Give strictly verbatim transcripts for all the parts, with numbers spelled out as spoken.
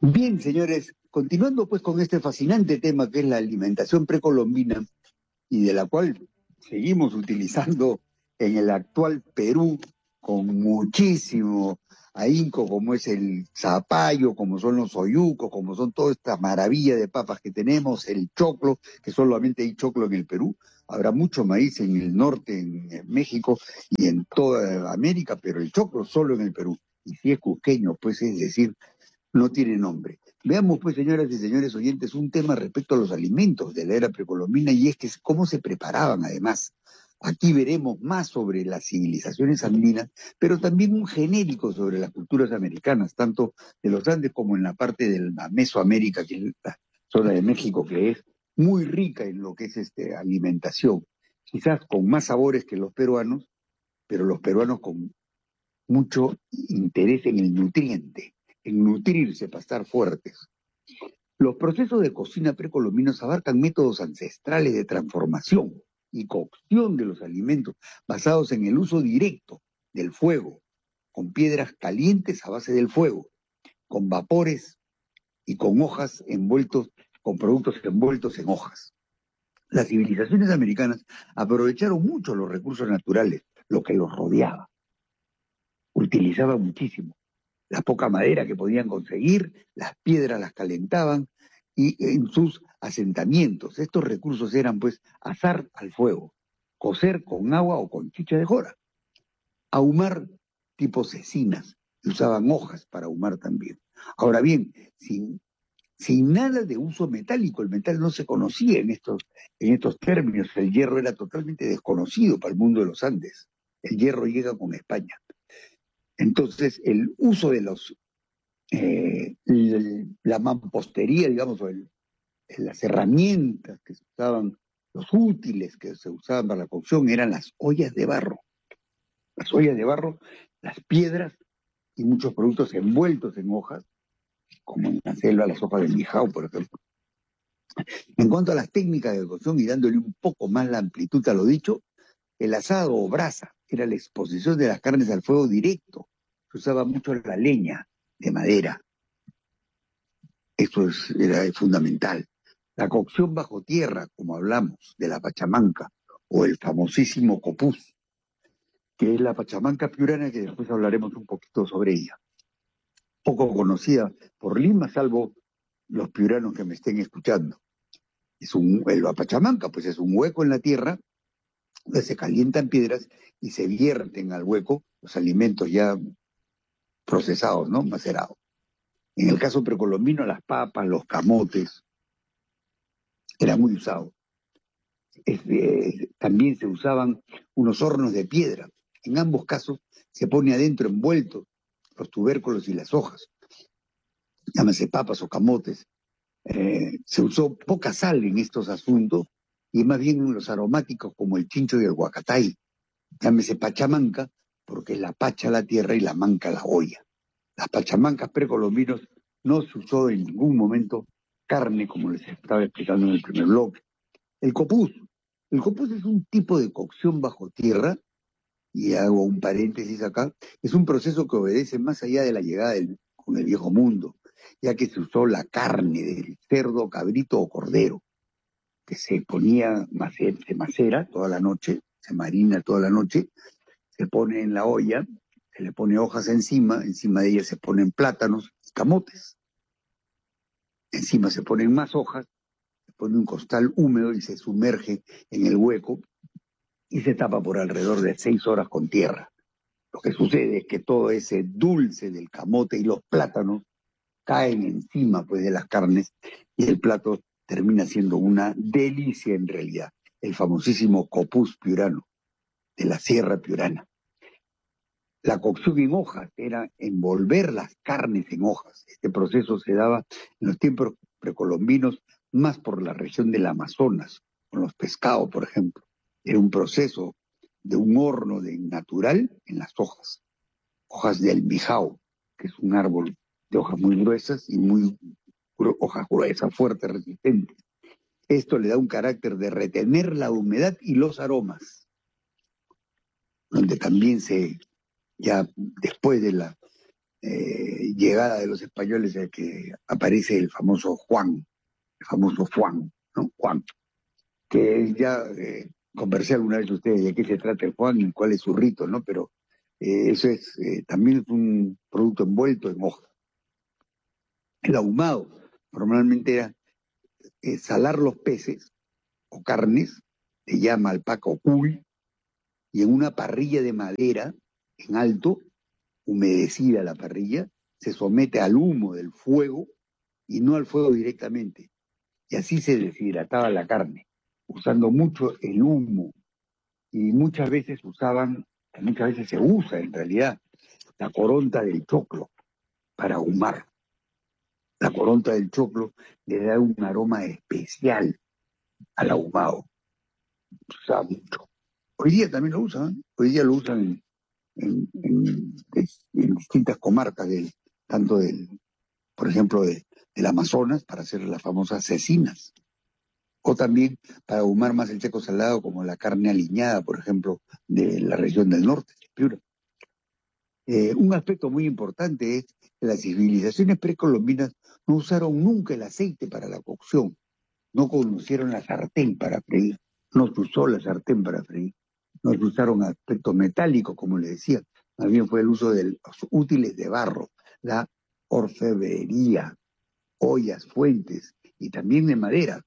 Bien, señores, continuando pues con este fascinante tema que es la alimentación precolombina y de la cual seguimos utilizando en el actual Perú con muchísimo ahínco, como es el zapallo, como son los oyucos, como son toda esta maravilla de papas que tenemos, el choclo, que solamente hay choclo en el Perú. Habrá mucho maíz en el norte, en, en México y en toda América, pero el choclo solo en el Perú. Y si es cusqueño, pues es decir, no tiene nombre. Veamos, pues, señoras y señores oyentes, un tema respecto a los alimentos de la era precolombina, y es que es cómo se preparaban, además. Aquí veremos más sobre las civilizaciones andinas, pero también un genérico sobre las culturas americanas, tanto de los Andes como en la parte de la Mesoamérica, que es la zona de México, que es muy rica en lo que es este, alimentación, quizás con más sabores que los peruanos, pero los peruanos con mucho interés en el nutriente, en nutrirse para estar fuertes. Los procesos de cocina precolombinos abarcan métodos ancestrales de transformación y cocción de los alimentos basados en el uso directo del fuego, con piedras calientes a base del fuego, con vapores y con hojas envueltos, con productos envueltos en hojas. Las civilizaciones americanas aprovecharon mucho los recursos naturales, lo que los rodeaba, utilizaban muchísimo la poca madera que podían conseguir, las piedras las calentaban y en sus asentamientos. Estos recursos eran pues asar al fuego, cocer con agua o con chicha de jora, ahumar tipo cecinas, y usaban hojas para ahumar también. Ahora bien, sin, sin nada de uso metálico, el metal no se conocía en estos, en estos términos, el hierro era totalmente desconocido para el mundo de los Andes. El hierro llega con España. Entonces, el uso de los eh, la mampostería, digamos, o el, las herramientas que se usaban, los útiles que se usaban para la cocción eran las ollas de barro. Las ollas de barro, las piedras y muchos productos envueltos en hojas, como en la selva las hojas de mijao, por ejemplo. En cuanto a las técnicas de cocción y dándole un poco más la amplitud a lo dicho, el asado o brasa era la exposición de las carnes al fuego directo. Se usaba mucho la leña de madera. Eso es, era fundamental. La cocción bajo tierra, como hablamos, de la pachamanca, o el famosísimo copuz, que es la pachamanca piurana, que después hablaremos un poquito sobre ella. Poco conocida por Lima, salvo los piuranos que me estén escuchando. Es un, el pachamanca, pues es un hueco en la tierra, donde se calientan piedras y se vierten al hueco los alimentos ya procesados, ¿no? Macerados. En el caso precolombino, las papas, los camotes, era muy usado. Eh, también se usaban unos hornos de piedra. En ambos casos se pone adentro envuelto los tubérculos y las hojas, llámese papas o camotes. Eh, se usó poca sal en estos asuntos y más bien los aromáticos como el chincho y el huacatay. Llámese pachamanca porque la pacha la tierra y la manca la olla. Las pachamancas precolombinos no se usó en ningún momento carne, como les estaba explicando en el primer bloque. El copuz. El copuz es un tipo de cocción bajo tierra, y hago un paréntesis acá, es un proceso que obedece más allá de la llegada del, con el viejo mundo, ya que se usó la carne del cerdo, cabrito o cordero, que se ponía, se macera toda la noche, se marina toda la noche, se pone en la olla, se le pone hojas encima, encima de ellas se ponen plátanos y camotes, encima se ponen más hojas, se pone un costal húmedo y se sumerge en el hueco y se tapa por alrededor de seis horas con tierra. Lo que sucede es que todo ese dulce del camote y los plátanos caen encima pues, de las carnes y el plato termina siendo una delicia en realidad. El famosísimo copuz piurano, de la Sierra Piurana. La cocción en hojas era envolver las carnes en hojas. Este proceso se daba en los tiempos precolombinos más por la región del Amazonas, con los pescados, por ejemplo. Era un proceso de un horno de natural en las hojas, hojas del mijao, que es un árbol de hojas muy gruesas y muy hojas gruesas, fuertes, resistentes. Esto le da un carácter de retener la humedad y los aromas, donde también se, ya después de la, eh, llegada de los españoles es que aparece el famoso Juan, el famoso Juan, ¿no? Juan, que ya eh, conversé alguna vez ustedes de qué se trata el Juan y cuál es su rito, ¿no? Pero eh, eso es, eh, también es un producto envuelto en hoja. El ahumado normalmente era eh, salar los peces o carnes, se llama alpaca o cuy, y en una parrilla de madera en alto, humedecida la parrilla, se somete al humo del fuego y no al fuego directamente. Y así se deshidrataba la carne, usando mucho el humo. Y muchas veces usaban, muchas veces se usa en realidad, la coronta del choclo para ahumar. La coronta del choclo le da un aroma especial al ahumado. Se usaba mucho. Hoy día también lo usan, ¿eh? Hoy día lo usan en, en, en, en distintas comarcas, del, tanto del, por ejemplo, de, del Amazonas, para hacer las famosas cecinas. O también para ahumar más el seco salado, como la carne aliñada, por ejemplo, de la región del norte, de Piura. Eh, un aspecto muy importante es que las civilizaciones precolombinas no usaron nunca el aceite para la cocción, no conocieron la sartén para freír, no se usó la sartén para freír, no se usaron aspectos metálicos, como le decía, más bien fue el uso de los útiles de barro, la orfebrería, ollas, fuentes y también de madera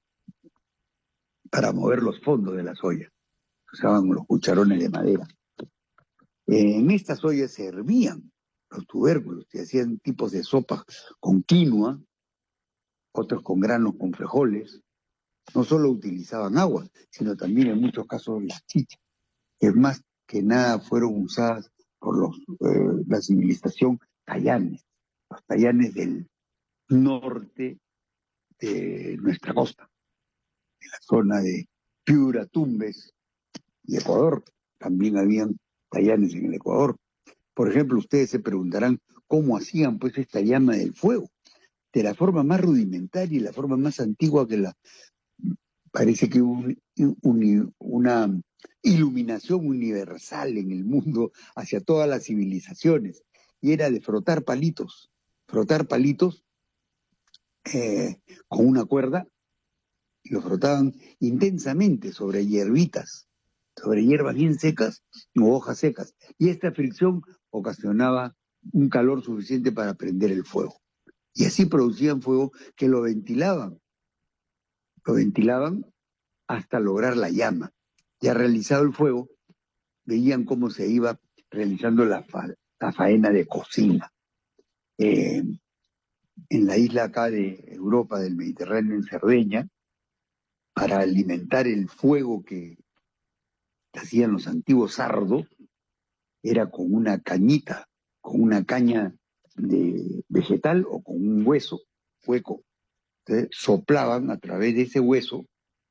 para mover los fondos de las ollas. Usaban los cucharones de madera. Eh, en estas ollas se hervían los tubérculos, se hacían tipos de sopas con quinoa, otros con granos con frijoles. No solo utilizaban agua, sino también en muchos casos las chichas, que más que nada fueron usadas por los, eh, la civilización tayanes, los tayanes del norte de nuestra costa, de la zona de Piura, Tumbes y Ecuador. También habían tayanes en el Ecuador. Por ejemplo, ustedes se preguntarán cómo hacían pues esta llama del fuego, de la forma más rudimentaria y la forma más antigua que la parece que hubo un, un, una iluminación universal en el mundo hacia todas las civilizaciones, y era de frotar palitos, frotar palitos eh, con una cuerda, y lo frotaban intensamente sobre hierbitas, sobre hierbas bien secas o hojas secas, y esta fricción ocasionaba un calor suficiente para prender el fuego. Y así producían fuego que lo ventilaban, lo ventilaban hasta lograr la llama. Ya realizado el fuego, veían cómo se iba realizando la, fa la faena de cocina. Eh, en la isla acá de Europa, del Mediterráneo, en Cerdeña, para alimentar el fuego que hacían los antiguos sardos, era con una cañita, con una caña de vegetal o con un hueso hueco. Entonces, soplaban a través de ese hueso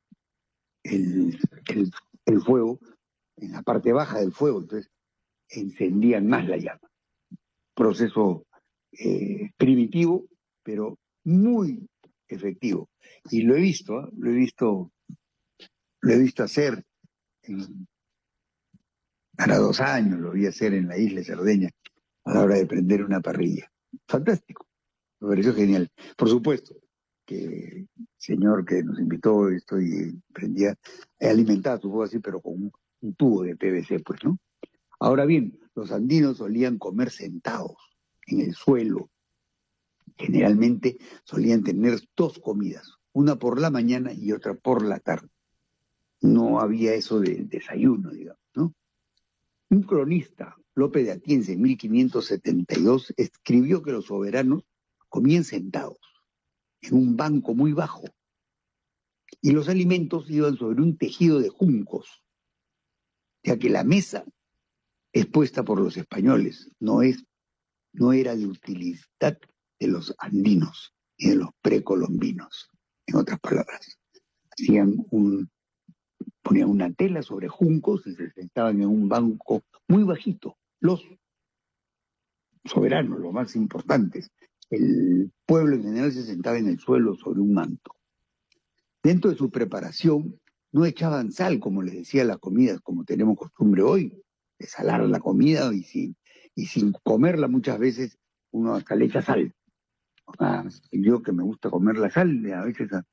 el, el, el fuego en la parte baja del fuego, entonces encendían más la llama. Proceso eh, primitivo, pero muy efectivo. Y lo he visto, ¿eh? lo he visto, lo he visto hacer en, para dos años, lo vi hacer en la isla de Cerdeña a la hora de prender una parrilla. Fantástico, me pareció genial. Por supuesto que el señor que nos invitó, estoy prendía, he alimentado su fuego así, pero con un, un tubo de P V C, pues, ¿no? Ahora bien, los andinos solían comer sentados en el suelo. Generalmente solían tener dos comidas, una por la mañana y otra por la tarde. No había eso de desayuno, digamos, ¿no? Un cronista, Lope de Atienza, en mil quinientos setenta y dos, escribió que los soberanos comían sentados, en un banco muy bajo, y los alimentos iban sobre un tejido de juncos, ya que la mesa es puesta por los españoles, no, es, no era de utilidad de los andinos y de los precolombinos, en otras palabras. Hacían un, ponían una tela sobre juncos y se sentaban en un banco muy bajito. Los soberanos, los más importantes, el pueblo en general se sentaba en el suelo sobre un manto. Dentro de su preparación no echaban sal, como les decía, las comidas, como tenemos costumbre hoy, de salar la comida y sin, y sin comerla muchas veces uno hasta le echa sal. Ah, yo que me gusta comer la sal, a veces a,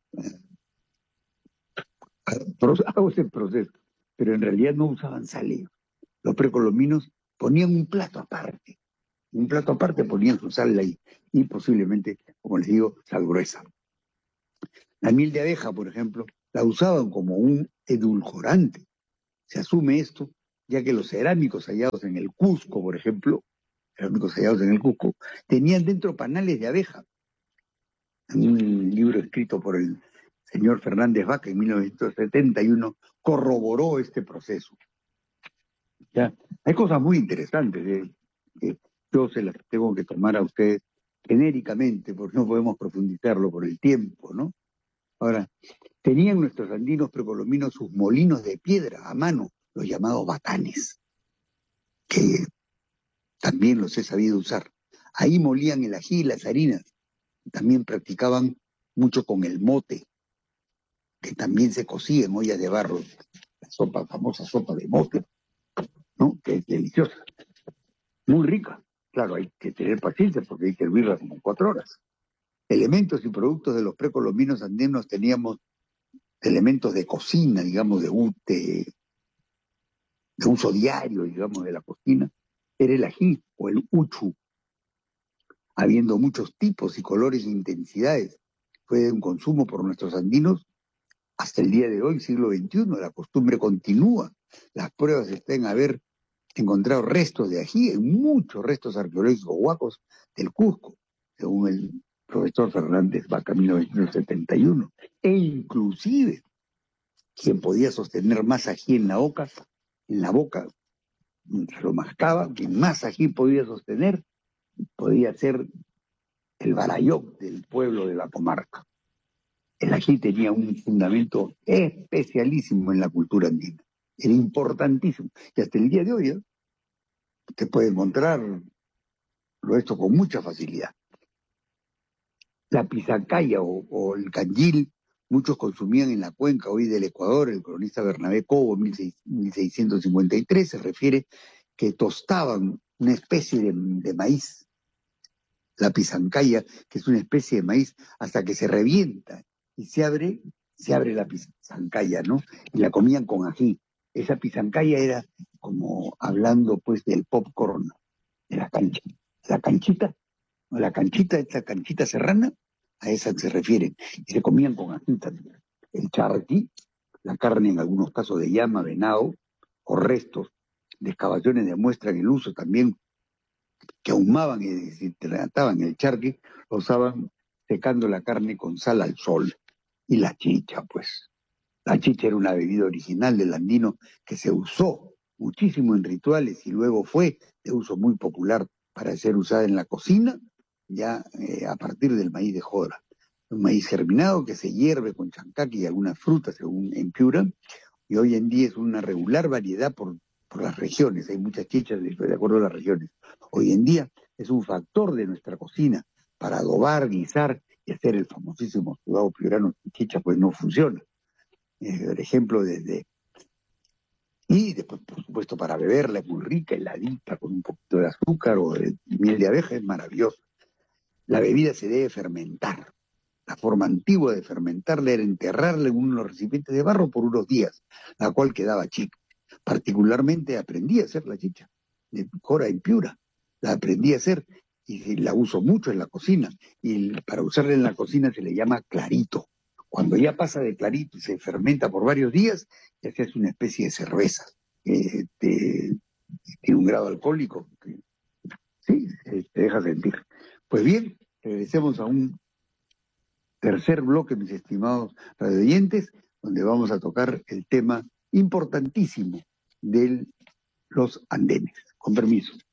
a, a, hago ese proceso, pero en realidad no usaban sal ellos. Los precolombinos ponían un plato aparte, un plato aparte ponían su sal ahí, y posiblemente, como les digo, sal gruesa. La miel de abeja, por ejemplo, la usaban como un edulcorante. Se asume esto, ya que los cerámicos hallados en el Cusco, por ejemplo, cerámicos hallados en el Cusco, tenían dentro panales de abeja. En un libro escrito por el señor Fernández Vaca en mil novecientos setenta y uno, corroboró este proceso. ¿Ya? Hay cosas muy interesantes ¿eh? que yo se las tengo que tomar a ustedes genéricamente, porque no podemos profundizarlo por el tiempo, ¿no? Ahora, tenían nuestros andinos precolombinos sus molinos de piedra a mano, los llamados batanes, que también los he sabido usar. Ahí molían el ají y las harinas. También practicaban mucho con el mote, que también se cocía en ollas de barro, la sopa, famosa sopa de mote, ¿no? Que es deliciosa, muy rica. Claro, hay que tener paciencia porque hay que hervirla como cuatro horas. Elementos y productos de los precolombinos andinos teníamos elementos de cocina, digamos, de, de, de uso diario, digamos, de la cocina, era el ají o el uchu, habiendo muchos tipos y colores e intensidades. Fue de un consumo por nuestros andinos hasta el día de hoy, siglo veintiuno, la costumbre continúa. Las pruebas están en haber encontrado restos de ají en muchos restos arqueológicos huacos del Cusco, según el profesor Fernández Vaca, mil novecientos setenta y uno. E inclusive, quien podía sostener más ají en la boca, en la boca, mientras lo mascaba, quien más ají podía sostener, podía ser el Barayó del pueblo de la comarca. El ají tenía un fundamento especialísimo en la cultura andina. Era importantísimo. Y hasta el día de hoy, ¿eh? Usted puede encontrarlo esto con mucha facilidad. La pizacaya o, o el canjil, muchos consumían en la cuenca hoy del Ecuador. El cronista Bernabé Cobo, mil seiscientos cincuenta y tres, se refiere que tostaban una especie de, de maíz, la pizancaya, que es una especie de maíz, hasta que se revienta y se abre, se abre la pizancaya, ¿no? Y la comían con ají. Esa pizancaya era como hablando pues del popcorn de la cancha. La canchita, o la canchita, esta canchita serrana, a esa se refieren. Y se comían con ají también. El charqui, la carne en algunos casos de llama, venado, o restos de excavaciones demuestran el uso también que ahumaban y deshidrataban el charqui, lo usaban secando la carne con sal al sol. Y la chicha, pues. La chicha era una bebida original del andino que se usó muchísimo en rituales y luego fue de uso muy popular para ser usada en la cocina, ya eh, a partir del maíz de jora. Un maíz germinado que se hierve con chancaqui y algunas frutas según en Piura, y hoy en día es una regular variedad por, por las regiones. Hay muchas chichas de, de acuerdo a las regiones. Hoy en día es un factor de nuestra cocina para adobar, guisar y hacer el famosísimo sudado piurano. Chicha pues no funciona. Eh, por ejemplo, desde... Y después, por supuesto, para beberla es muy rica, heladita, con un poquito de azúcar o de miel de abeja, es maravilloso. La bebida se debe fermentar. La forma antigua de fermentarla era enterrarla en unos recipientes de barro por unos días, la cual quedaba chica. Particularmente aprendí a hacer la chicha, de jora y piura. La aprendí a hacer y la uso mucho en la cocina. Y para usarla en la cocina se le llama clarito. Cuando ya pasa de clarito y se fermenta por varios días, ya se hace una especie de cerveza. Eh, te, tiene un grado alcohólico que sí, te deja sentir. Pues bien, regresemos a un tercer bloque, mis estimados radioyentes, donde vamos a tocar el tema importantísimo de los andenes. Con permiso.